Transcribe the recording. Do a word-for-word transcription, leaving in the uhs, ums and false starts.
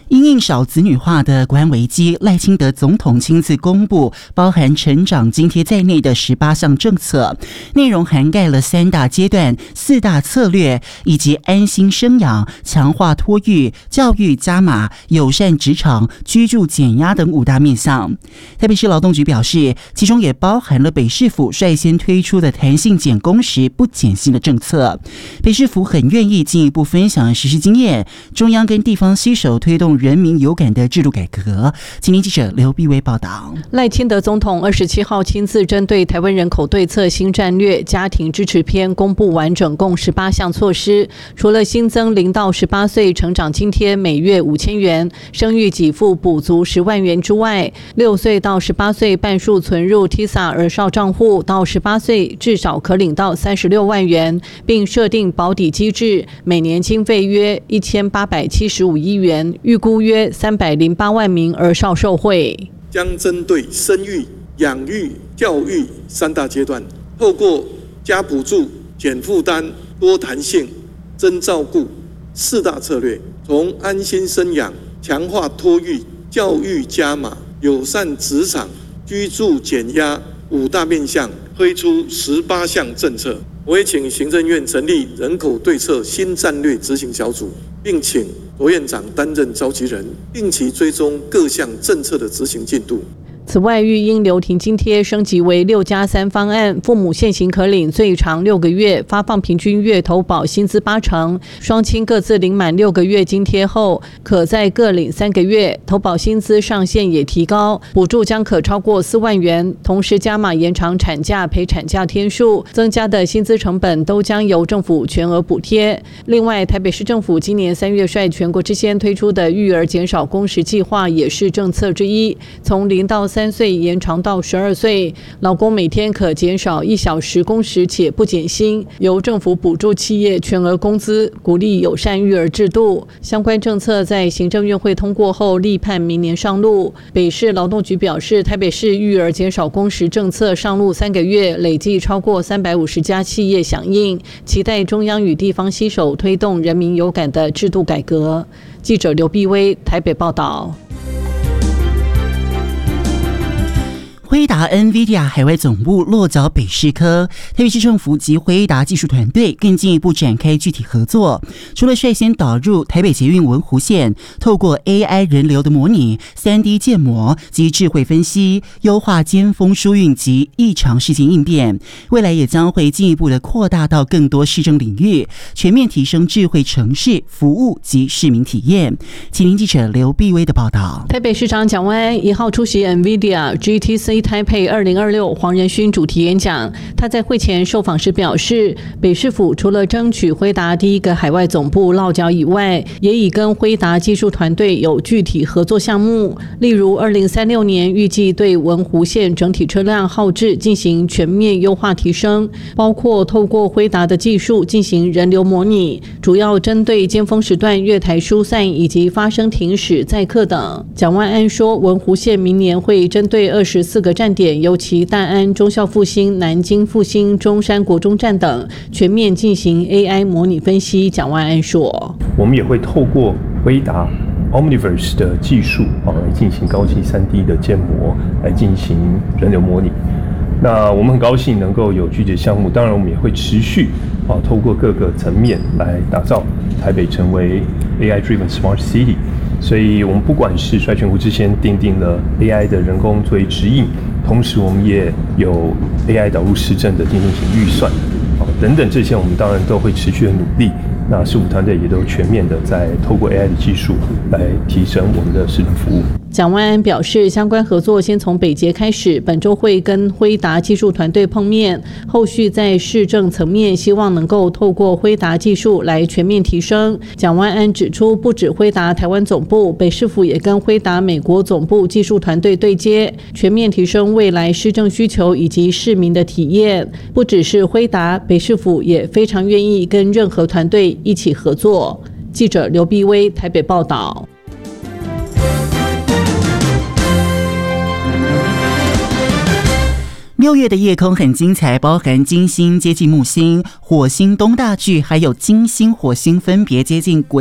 因应少子女化的国安危机，赖清德总统亲自公布包含成长津贴在内的十八项政策，内容涵盖了三大阶段、四大策略，以及安心生养、强化托育、教育加码、友善职场、居住减压等五大面向。台北市劳动局表示，其中也包含了北市府率先推出的弹性减工时不减薪的政策。北市府很愿意进一步分享实施经验，中央跟地方携手推动人民有感的制度改革。今天记者刘碧薇报道， 赖清德总统二十七号亲自针对台湾人口对策新战略家庭支持篇公布完整共十八项措施，除了新增零到十八岁成长津贴每月五千元、生育给付补足十万元之外，六岁到十八岁半数存入 T I S A 儿少账户，到十八岁至少可领到三十六万元，并设定保底机制，每年经费约一千八百七十五亿元，预估约三百零八万名儿少受惠。 将针对生育、养育、教育三大阶段，透过加补助、减负担、多弹性、增照顾四大策略，从安心生养、强化托育、教育加码、友善职场、居住减压五大面向，推出十八项政策。我也请行政院成立人口对策新战略执行小组，并请罗院长担任召集人，定期追踪各项政策的执行进度。 此外，育婴留停津贴升级为六加三方案，父母现行可领最长六个月，发放平均月投保薪资八成，双亲各自领满六个月津贴后，可再各领三个月，投保薪资上限也提高，补助将可超过四万元，同时加码延长产假、陪产假天数，增加的薪资成本都将由政府全额补贴。另外，台北市政府今年三月率全国之先推出的育儿减少工时计划也是政策之一，从零到三岁延长到十二岁，劳工每天可减少一小时工时且不减薪，由政府补助企业全额工资，鼓励友善育儿制度。相关政策在行政院会通过后，立盼明年上路。北市劳动局表示，台北市育儿减少工时政策上路三个月，累计超过三百五十家企业响应，期待中央与地方携手推动人民有感的制度改革。记者刘碧薇台北报道。 辉达 NVIDIA 海外总部落脚北市科，台北市政府及辉达技术团队更进一步展开具体合作。除了率先导入台北捷运文湖线，透过 A I 人流的模拟、三 D 建模及智慧分析，优化尖峰疏运及异常事件应变。未来也将会进一步的扩大到更多市政领域，全面提升智慧城市服务及市民体验。请听记者刘碧薇的报道。 台北市长蒋万安一号出席 NVIDIA G T C台北二零二六黄仁勋主题演讲，他在会前受访时表示，北市府除了争取辉达第一个海外总部落脚以外，也已跟辉达技术团队有具体合作项目，例如二零三六年预计对文湖线整体车辆号志进行全面优化提升，包括透过辉达的技术进行人流模拟，主要针对尖峰时段月台疏散以及发生停驶载客等。蒋万安说，文湖线明年会针对二十四个站点，尤其大安、忠孝复兴、南京复兴、中山国中站等，全面进行 A I 模拟分析。蒋万安说， 我们也会透过辉达 Omniverse 的技术啊，来进行高级 三 D 的建模，来进行人流模拟。那我们很高兴能够有具体项目，当然我们也会持续啊，透过各个层面来打造台北成为 A I-driven Smart City。所以我们不管是率全国之先订定了 A I 的人工作为指引，同时我们也有 A I 导入施政的进行预算，等等这些我们当然都会持续的努力。那市府团队也都全面的在透过 A I 的技术来提升我们的市政服务。 蒋万安表示，相关合作先从北捷开始，本周会跟辉达技术团队碰面，后续在市政层面希望能够透过辉达技术来全面提升。蒋万安指出，不止辉达台湾总部，北市府也跟辉达美国总部技术团队对接，全面提升未来施政需求以及市民的体验。不只是辉达，北市府也非常愿意跟任何团队一起合作。记者刘碧薇台北报道。 六月的夜空很精彩，包含金星接近木星、火星东大距，还有金星、火星分别接近鬼